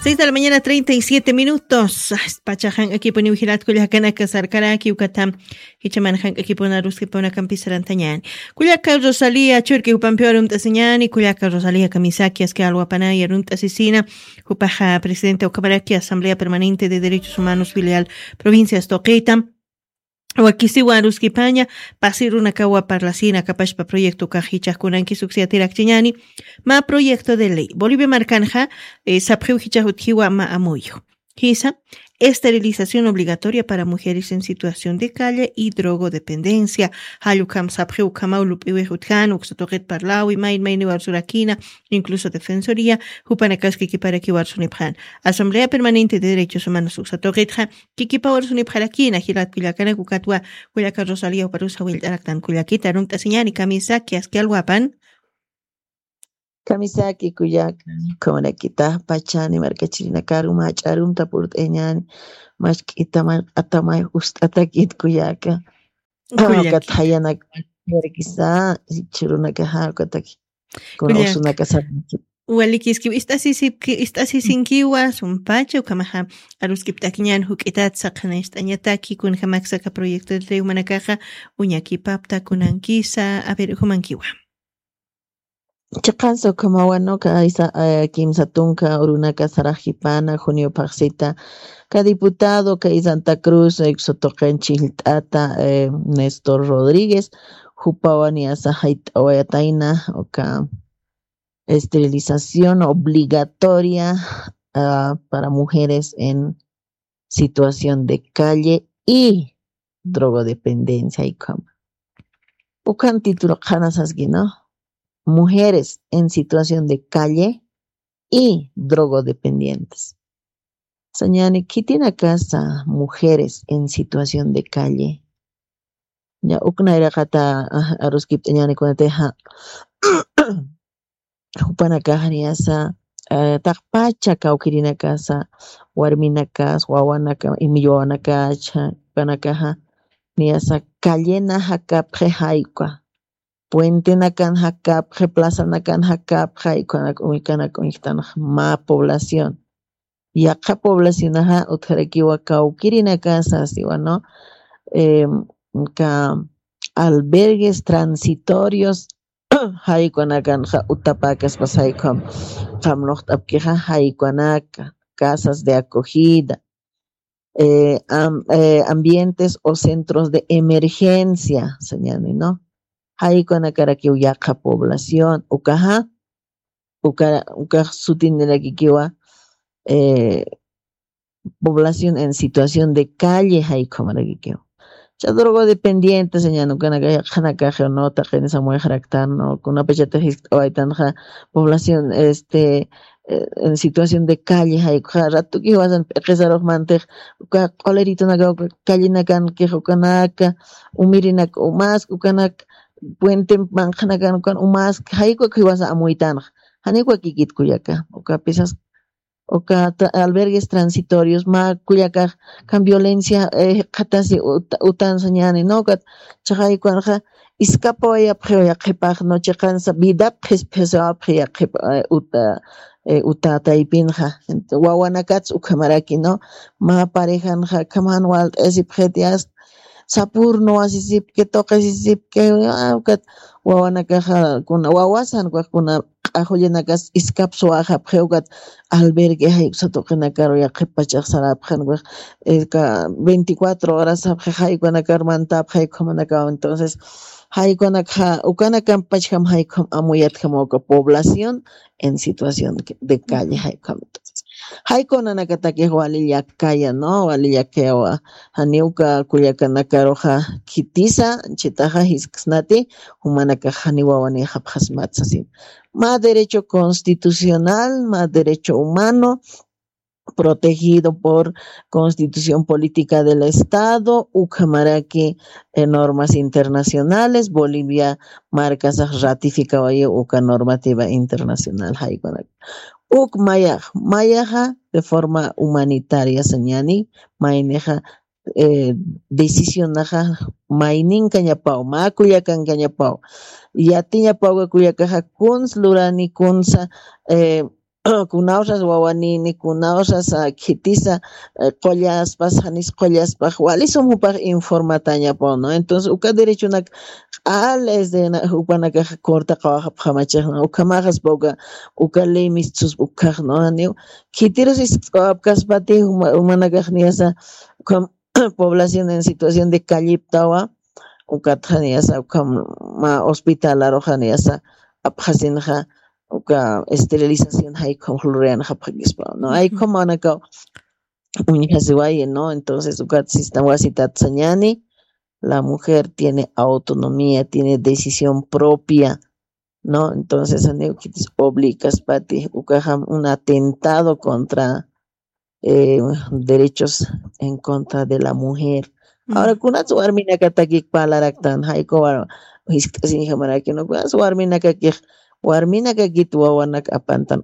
6 de la mañana, 37 minutos. Pachajan equipo ni vigilat kuliakana kasarkaraki ukatam hichamanjan equipo naruski pona campisarantañani. Kuliaka Rosalía churki upampeorum taseñani, kuliaka Rosalía Kamisaki que alwapanaya rum tasisina, upaja presidente Okamaraki Asamblea Permanente de Derechos Humanos filial provincias Toqueta. Wakisiwa ruskipaña pasiruna kawa parlacina kapashpa proyecto kajichas kunanki suksiatirak chiñani ma proyecto de ley Bolivia marcanja sapjiu hichahutjiwa ma amuyo hisa esterilización obligatoria para mujeres en situación de calle y drogodependencia halukam sapjiu kamaulup iwehutjan uxatoket parlawi main warsurakina incluso defensoría hupanakaski kiparaki warsunipjan Asamblea Permanente de Derechos Humanos uxatoketja kikipa warsunipjarakina hilat kuyakana kukatwa kuyaka Rosalía uparusa wildaraktan kuyakita rumta señani Kamisaki asquialwapan Kamisaki kuyak komanakita pachani markachirina karu macharumta purteñani mashkita atamay ustatakit kuyaka katayana kisa chirunaka hakataki kunosunaka sabki Walikiski istasisinkiwa sumpacho kamaha aruskiptakiñan hukitat saqanaystañataki kun hamaksaka proyecto de ley manakaja uñaki papta kunankisa a ver humankiwa Chaqanso kamawano ka isa kimsatunka urunaka sarajipana Junio Paxita ka diputado ka Santa Cruz exotoqenchi hilt'ata Néstor Rodríguez hupawani asa hayt'awayataina oka esterilización obligatoria para mujeres en situación de calle y drogodependencia y como ukan título qhanasasgi no mujeres en situación de calle y drogodependientes. Soñani, ¿quitina casa mujeres en situación de calle? Ya ukna era kata aruskip teñani kunateja upana kahaniasa taqpacha kawkirina casa warmina kas wawanaka imiyowanaka panakaja niasa callena hakapje haykwa Puente nakan hakapje, plaza nakan hakapje, y con ma población. Y acá población aja utjarekiwa kaukirina casa, ¿no? Ka albergues transitorios, haikuanakan ha utapakas pasaikom, kamlochtapkeja haikuanaka, casas de acogida, ambientes o centros de emergencia, señalen, ¿no? Haikuanakaraki uyaqa población ukaja sutinerakikiwa población en situación de calle haikuamarakikiwa cha drogodependiente señano kanaka hanakaje no tajenesa muejraktan kuna pechata histoaitanja población en situación de calle haikuja ratuki wasan qesaroj mantej uka qolerito naga calle nakan kejokanaka umirinak umas ukanak puente manjanakan kan umas haykwa kiwasa amuitanaj hanikwa kikit kuyaka oka pesas oka albergues transitorios ma kuyaka kan violencia qatasi utan sañani no kat chahaykwa iskapaya phya qhipaj no chiqansa vida phesa phya qhip utataipinja wawanakats ukamaraki no ma parejanja kaman walt esipjetias sapurno asisipke toqesisipke kat wawanakaja kuna wawasan kuna q'ajullanakas iskapsu aja pheukat albergue haypsatoqinakaro yaqipachaq sarapjan ka 24 horas haykuanakar mantap haykumanaka entonces haykuanaka ukanakan pachkam haykum amuyatkamawka población en situación de calle haykam entonces haykunanakataki walilla kaya no walilla kewa haniuka kuyakanakaroja kitisa chitaja hisknati humanaka haniwawani hapjasmatsasin más derecho constitucional, más derecho humano, protegido por Constitución Política del Estado, ukamaraki normas internacionales, Bolivia marca ratifica uka normativa internacional haykuanak. Mayaja de forma humanitaria señani, maineja decisión naja mainin kañapau, makuyakan kañapau. Yatiña pauga kuyakaja kuns lurani kunsa kunausas wawanini kunausas kitisa qollaspas hanis qollaspas walisumupaq informataña no entonces uka derechonak ales de upanaka corta qawaq qamachaqna ukamajas uka lemis sus ukaq no aniu kitiros kaspati humanakaq niasa población en situación de calliptawa ukata niasa ukama hospitalaro niasa aphasinja uka esterilización hay como floriana japagispa no hay como anaka uñihasiwaye no entonces uka sistema wasitatsanyani la mujer tiene autonomía tiene decisión propia no entonces aneukitis obligas pati uka un atentado contra derechos en contra de la mujer ahora kunat warmina katakik palaraktan hay ko hiskasi hamaraki no kunat warmina kakik warmina kagitwawanak apantan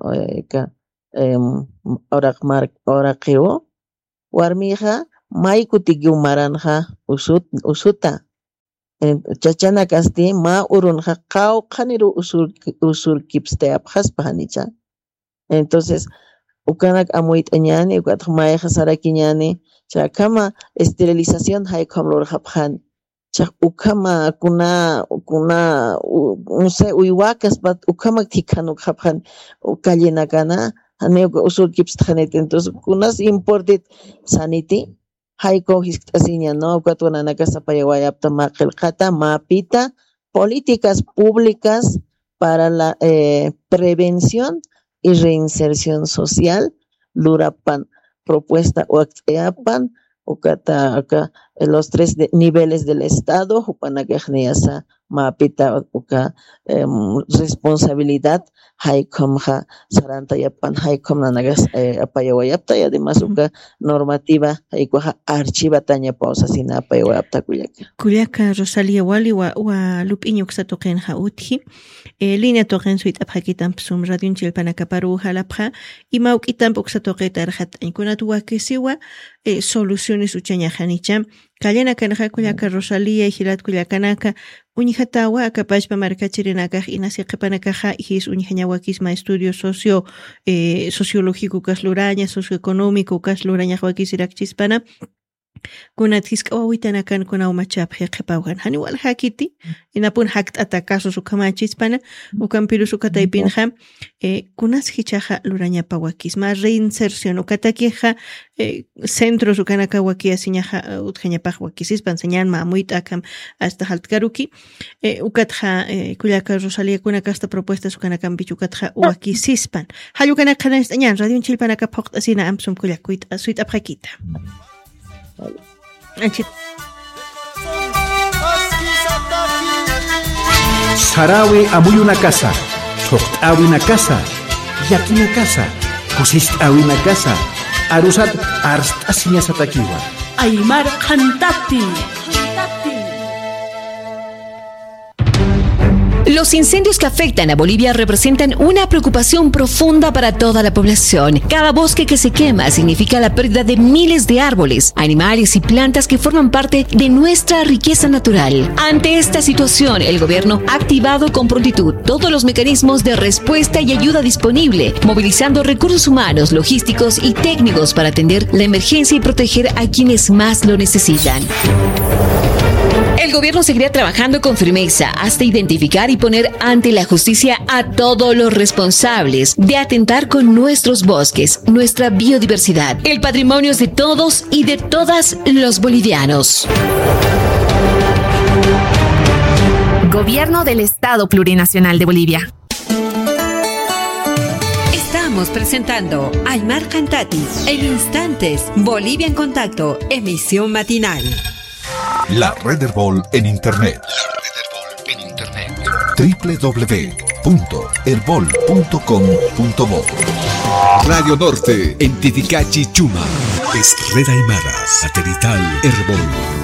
oraqeo warmija maykutigyu maranja usuta chachana kasti ma urunja qawqaniru usur kipste apjaspa hanicha entonces ukanak amuit'añani ukataq mayqa sarakiñani chakama esterilización haykamlur hapjan ukama kuna no sé uywakas pat ukama tikanu khaphan ukallena kana haneu usul kipsthanet entonces kunas imported sanity hayko hiskasiña no katwana nakasapaya wayapta maqilqata mapita políticas públicas para la prevención y reinserción social lurapan propuesta uaqtiapan ukata acá los tres niveles del Estado upanakaqniasa mapita uka responsabilidad haykomja sarantayapan haykom nanagas apayawayapta y además uka normativa haykoja archivataña pausasina apayawayapta kuyaka Rosalía wali wa lupiño ksatoqenja utji línea toqen suit aphakitam psum radio chilpanakaparu halapja y maukitam ksatoqeta arhat inkunatu wakisiwa soluciones uchañajanicha kallena kanaka kuyaka Rosalía y hilat kuyakanaka uñijatawa akapashpa markachirinakaj inasiqipanakaja his uñijañawakisma estudio sociológico kasluraña socioeconómico kasluraña wakisirakchispana kunatis kawawitanakan kunawmachapje qipawan hani wal hakiti inapun hakt atakaso sukamachispan ukampiru sukataypinja kunas hichaja lurañapa wakisma reinserción ukatakija centro sukanaka wakia siñaja utjañapaj wakisispan señal mamuita kam hasta haltkaruki ukatja kuyaka Rosalía kunaka esta propuesta sukanakan bichukatja wakisispan hayukanaka nañan radio chilpanaka poqtasina amsum kuyakuit asuit aprakita Sarawi amuy una casa, choqt'awi una casa, yaki una casa, kusist'awi una casa, arusat arst'asiña satakiwa. Aymar Khantati. Los incendios que afectan a Bolivia representan una preocupación profunda para toda la población. Cada bosque que se quema significa la pérdida de miles de árboles, animales y plantas que forman parte de nuestra riqueza natural. Ante esta situación, el gobierno ha activado con prontitud todos los mecanismos de respuesta y ayuda disponible, movilizando recursos humanos, logísticos y técnicos para atender la emergencia y proteger a quienes más lo necesitan. El gobierno seguirá trabajando con firmeza hasta identificar y poner ante la justicia a todos los responsables de atentar con nuestros bosques, nuestra biodiversidad. El patrimonio es de todos y de todas los bolivianos. Gobierno del Estado Plurinacional de Bolivia. Estamos presentando Aymar Khantati en instantes. Bolivia en contacto, emisión matinal. La Red Herbol en Internet. www.herbol.com.bo. Radio Norte en Titicachi, Chuma. Es Red Aymara Satelital Herbol.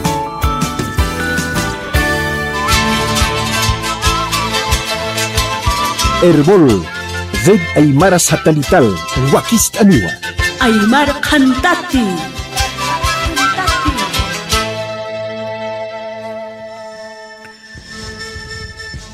Herbol, Red Aymara Satelital, Huaquistaniwa. Aymar Khantati.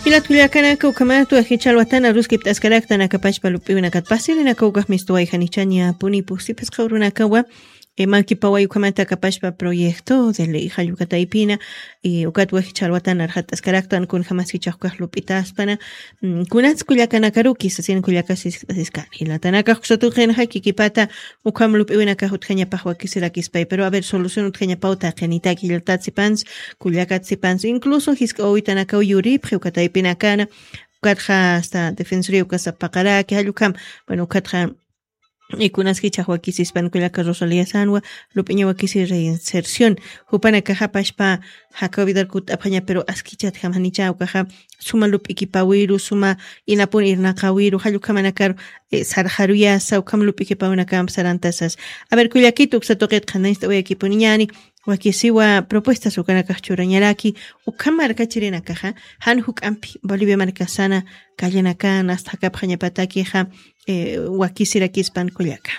Vigilat Kuliakanaka Ukamatu Hichalwatana Ruskip Tascarakta Nakapashpa Lupivanakat Pasilina Koga Mistuay Hanichania Puni Pusipes Kaurunakawa Malkipawa Ukamata Kapashpa Proyecto de Ley Hayukataipina y Ukatwa Hichalwatana Arhatas Karaktan kun Hamas Hichakah Lupitaspana Kunats Kuliakanakaruki Sasin Kuliakasis y la Tanaka Sotugen Hakikipata Ukam Lupivanaka Hutkanya Pahua Kisirakispai, pero a ver solución Utkanya Pauta Genitaki Tatsipans Kuliakatsipans incluso Hiskoitanaka Yuri Ukataipina Kana Ukatja hasta Defensoría Ukasapakara que Hayukam bueno Ukatja y kunas kichahwakis hispankulaka Rosalía Sanwa lupiñawakisi reinserción hupana caja pashpa hakavidar kut apaña pero askichat jamanicha ukaja suma lupikipawiru suma inapun irnakawiru hayukamanakar sarharuya saukam lupikipawnakam sarantasas a ver kuyakito uksatoqet qanaista uyakipuniñani wakisiwa propuestas ukanakaj churañaraki ukamarka chirinakaja han hukampi Bolivia markasana kallenakan hasta kapjañapatakija wakisirakispan kullaka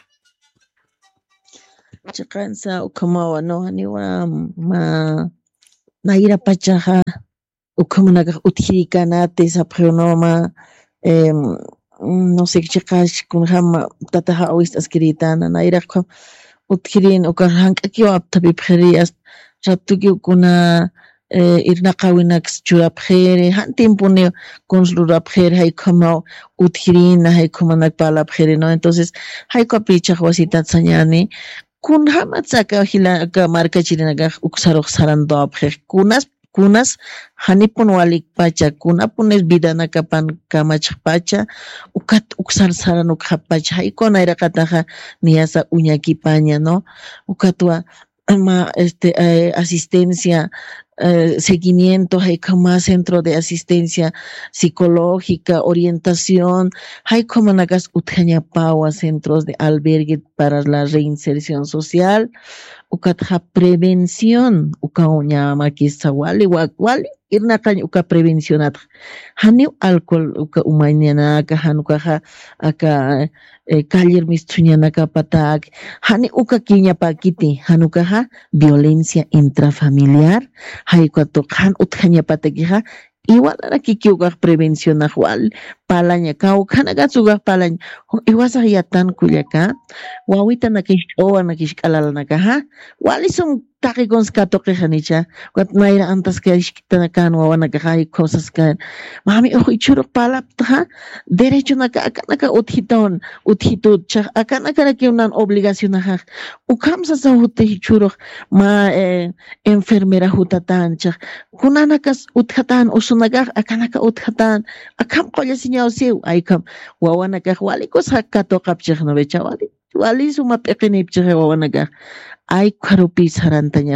chiqansa ukamawa no haniwa naira pachaja ukamanaka uthirikanate saprionoma no sé chiqash kunjama tataja awistas kiritana naira uthirin ukarhanka kiwa aptabi pherias ratuki ukuna irnaqawinax churapjere han tiempone consulurapjere hay como uthirina hay como nakpalapjere no entonces hay kapicha wasita tsañani kun hamatsaka hilaka marca chirinaga uksaroq sarandopje kunas hanipun walik pacha kunapunes vidana kapan kamach pacha ukat uksar saran ukhapacha hay konaira kataja niasa uñaki paña no ukatwa asistencia seguimiento, hay como centro de asistencia psicológica, orientación, hay como nagas utjaña paua centros de albergue para la reinserción social, ukatja prevención, ukauña maquisa wali irnaqañ uka prevencionat hani alcohol uka umañanaka hanukaja aka kaller mistuñanaka patak hani uka kiñapakiti hanukaja violencia intrafamiliar haykuatu han utjaña patakija igual kikiuga prevención ajwal palaña kaukanaga suga palaña iwasa yatan kuyaka wawita nakish owa nakish kalalnaka ha walisum takikons katoke hanicha wat naira antas ka iskitanakan wawanaka hay cosas kan mami ojo ichuruk palapta derecho naka uthitud cha akanaka que una obligación ha ukamsa sa hutte ichuruk ma enfermera hutatan cha kunanakas uthatan usunaga akanaka uthatan akam qolla siñaw siu aikam wawanaka walikos hakato kapchigno bechawali wali suma peqinipchige wawanaka ay karupi sarantaña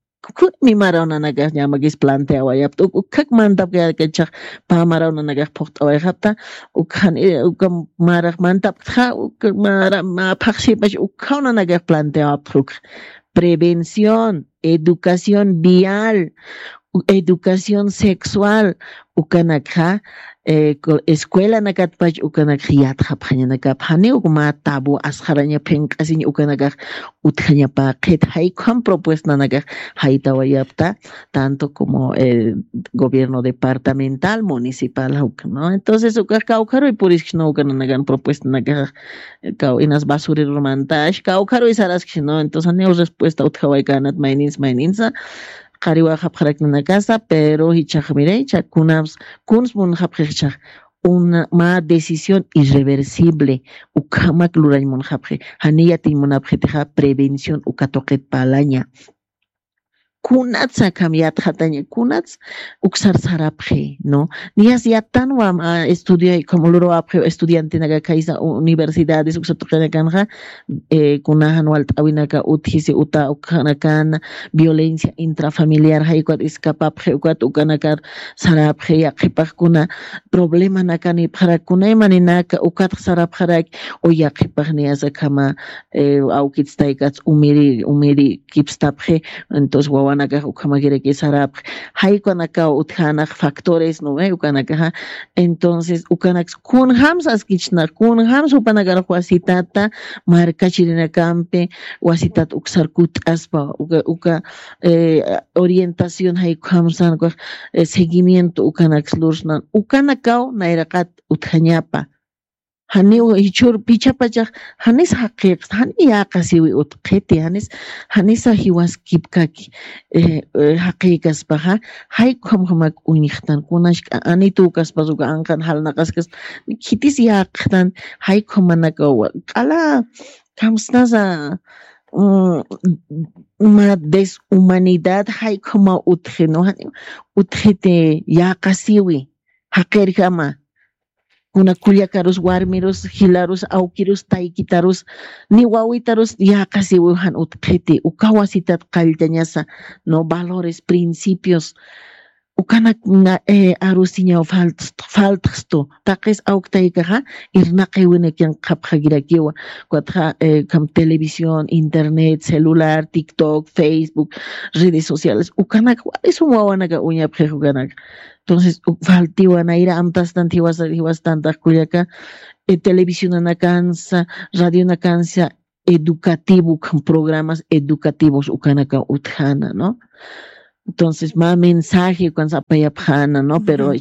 mi marona naga ñamagis plantea wayapta ukak mantap que pamarauna naga poqta wayapta ukan maraq mantap mara ma paxipash ukana naga plantea aptruk prevención educación vial educación sexual ukanakha escuela nakatpach ukanakhiat khaphaña nakaphani ukma tabu askharaña phenqasiñ ukanakaj utjaña paqet hay kham propuesta nakaj haytawayapta tanto como el gobierno departamental municipal no entonces ukaj kaukaro y purishno ukananagan propuesta nakaj kau inas basurir romantash kaukaro y saraskino entonces neo respuesta utjawaykanat maininsa Qariwa hapqaraknana casa, pero hichaqmirecha kuns mun hapqichaq una decisión irreversible ukamak luray mun hapqi haniyati mun hapqitiqa prevención ukatoqet palaña kunatsa kamiyat hataña kunats uksar sarapje no nias yatan wam estudia como loro apje estudiante naga kaisa universidades uksatoqena kanja kunahan walt awinaka uthisi uta ukanakan violencia intrafamiliar haykwat iskapapje ukat ukanakar sarapje yaqipaq kuna problema nakani pharakuna maninaka ukat sarapjarak o yaqipaq niasa kama awkitstaykats umiri kipstapje entonces sumawanaka ukamagire que sarap haykanaka uthanak factores no ukanaka entonces ukanak kun hamsas kichna kun hams upanagar wasitata markachirina campe wasitat uksarkut aspa uka orientación haykamsan seguimiento ukanak slursnan ukanaka nairakat uthañapa hani hichur pichapachaq hanis haqiq hani yaqasiwi utqiti hanisa hiwas kipkaki haqiqaspaqa hayqhamhamak uñiqtan kunashka anitu kaspasuka anqan halnaqaskas kitis yaqtan hayqhamanaka qala kamsnasa uma deshumanidad hayqhama utqino utqite yaqasiwi haqirqama kuna kullakarus warmirus hilarus awkirus taykitarus ni wawitarus yaqasiwi han utqiti ukawasitat qalltañasa no valores principios ukana arusiñaw faltaqsto taqis awktaykaqa irnaqiwinakian qhapqagirakiwa kuatqa kam televisión internet celular tiktok facebook redes sociales ukana warisumuawanaka uñapqiq ukanaka entonces faltiwanaira amtastan hiwastantaq kullaka televisión anakansa radio anakansa educativo con programas educativos ukanaka utjana no. Entonces, más mensaje cuando apayapjana, ¿no? Pero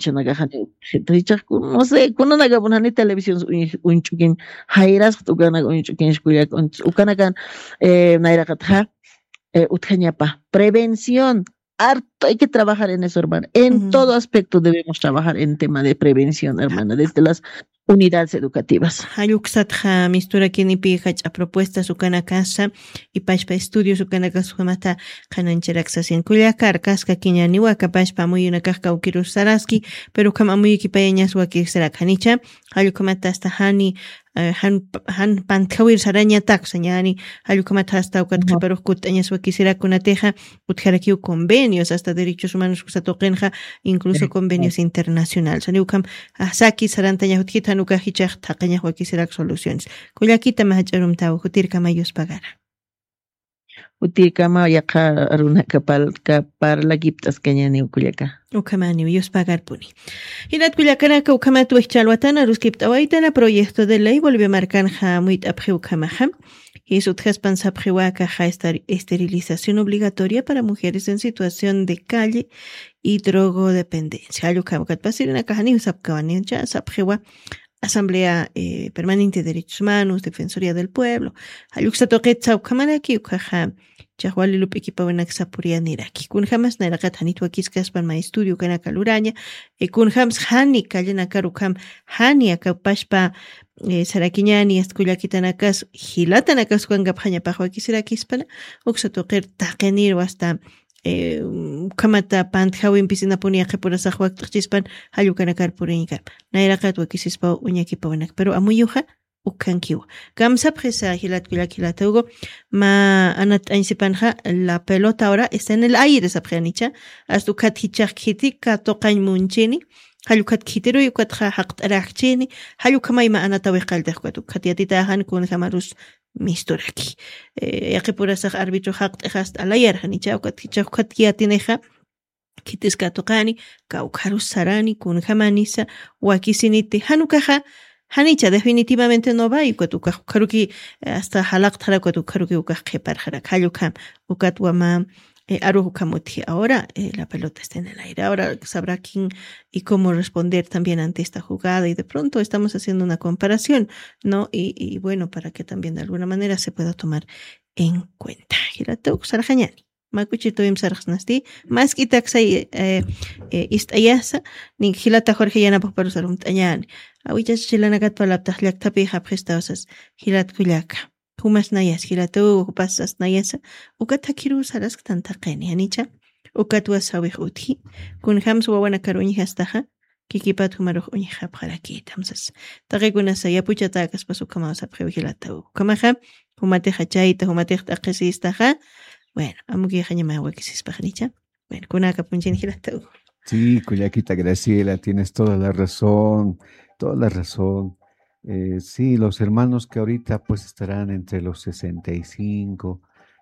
no sé, cuando naga bunani televisión unchukin jairas tukana unchukin shkuyak ukanakan nairagatha utjañapa prevención. Harto hay que trabajar en eso, hermana. En todo aspecto debemos trabajar en tema de prevención, hermana, desde las unidades educativas. Hayuksatja mistura kinipi hacha propuestas ukana casa y pashpa estudios ukana casa humata kanancheraxasien kuyakar kaska kiñaniwa kapashpa muy una kaska ukirus saraski pero kama muy kipayeñas waki serakanicha hayukamata hasta hani han pantkawir saraña taxa ñani hayukamata hasta ukat qaparuq kutañas wakisira kunateja utjaraki convenios hasta derechos humanos kusatoqenja incluso convenios internacionales ani ukam asaki sarantaña utkita nuka hichaq taqaña wakisirak soluciones kullakita mahach'arum taw hutirkama yuspagara utirkama yaqa aruna kapar lagiptas kañani ukullaka ukamani yuspagar puni hinat kullakanaka ukamatu ichalwatana ruskiptawaitana proyecto de ley volvió a marcar muit apje ukamaja y su pansapjiwaka esterilización obligatoria para mujeres en situación de calle y drogodependencia alukamkat pasirina kahani usapkawani ya sapjiwa Asamblea Permanente de Derechos Humanos, Defensoría del Pueblo, Ayuxatoquetza ukamanaki ukaja Chahuali lupikipawanak sapurianiraki. Kun jamas narakat hanit wakiskas pan maestudio kana kaluraña, kun jams hani kallenakarukham hani akapashpa sarakiñani eskullakitanakas hilatanakas kuangaphaña pahwakisirakispana uksatoqer taqenir hasta kamata pantjawin pisinapuni aqipurasaq waqtiqchispan hallukanakar puriñikar nayraqat wakisispa uñakipawanak pero amuyuja ukankiwa kamsapjesa hilatkullakilatugo ma anat ansipanja la pelota ahora está en el aire sapjanicha hasta kathichaq khitika toqañ munchini hallukat khitiru yukatja haqt'araqchini hallukamayma anatawiqaltaqkatu khatiyatitajan kun jamarus misturaki yaqipurasaq arbitro haqt'ijas alayarjani chawkatiatineja kitiska toqani kawkarus sarani kun jamanisa wakisiniti hanukaja hanicha definitivamente no va y kuatuka karuki hasta halaqtara kuatuka karuki ukaj qhiparjara khallukam ukatwama aruhu kamuti ahora la pelota está en el aire ahora sabrá quién y cómo responder también ante esta jugada y de pronto estamos haciendo una comparación no y bueno para que también de alguna manera se pueda tomar en cuenta hilatuk sarjañani makuchito imsarjnasti más kitaksay istayasa nin hilata Jorge yana paparusarum tañani awichas chilanakat palaptaj llaqtapi hapqistawsas hilat kullaka humas nayas hilatu pasas nayasa ukatakiru sarask tantaqeni anicha ukatwa sawih uthi kun hams wawana karuñi hastaja kikipat humaruj uñi hapqaraki tamsas taqikuna sayapuchata kaspas ukamawas hapqi hilatu kamaja humateja chayta humateja taqisistaja bueno amuki hañama wakisispa anicha bueno kunaka punchin hilatu. Sí, Kullakita Graciela, tienes toda la razón, toda la razón. Sí, los hermanos que ahorita pues estarán entre los 65,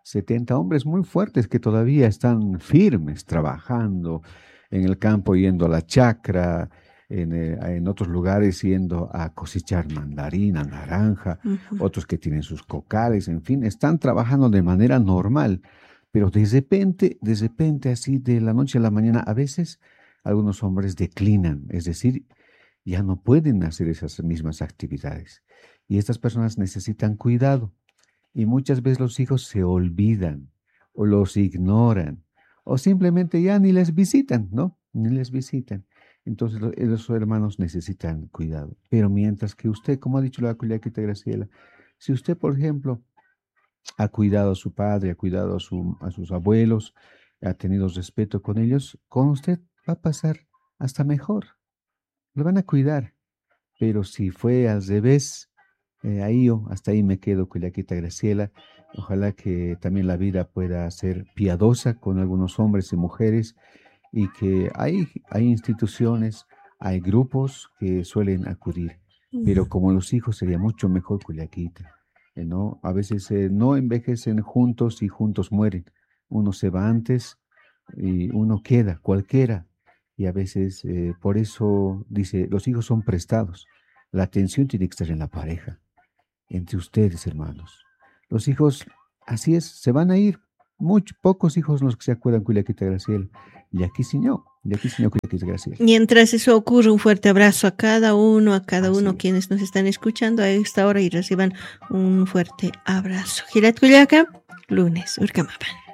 70 hombres muy fuertes que todavía están firmes, trabajando en el campo, yendo a la chacra, en otros lugares yendo a cosechar mandarina, naranja, otros que tienen sus cocales, en fin, están trabajando de manera normal, pero de repente, así de la noche a la mañana, a veces algunos hombres declinan, es decir, ya no pueden hacer esas mismas actividades. Y estas personas necesitan cuidado. Y muchas veces los hijos se olvidan o los ignoran o simplemente ya ni les visitan, ¿no? Ni les visitan. Entonces los hermanos necesitan cuidado. Pero mientras que usted, como ha dicho la culiaquita Graciela, si usted, por ejemplo, ha cuidado a su padre, ha cuidado a sus abuelos, ha tenido respeto con ellos, con usted va a pasar hasta mejor. Lo van a cuidar. Pero si fue al revés, hasta ahí me quedo, culiaquita Graciela. Ojalá que también la vida pueda ser piadosa con algunos hombres y mujeres, y que hay instituciones, hay grupos que suelen acudir, pero como los hijos sería mucho mejor, culiaquita, ¿no? A veces no envejecen juntos y juntos mueren. Uno se va antes y uno queda, cualquiera, y a veces por eso dice, los hijos son prestados. La atención tiene que estar en la pareja, entre ustedes, hermanos. Los hijos, así es, se van a ir. Pocos hijos los que se acuerdan, culiaquita Graciela. Y aquí señor, culiaquita Graciela. Mientras eso ocurre, un fuerte abrazo a cada uno quienes nos están escuchando a esta hora, y reciban un fuerte abrazo. Gilat Culiaca, lunes, Urcamapan.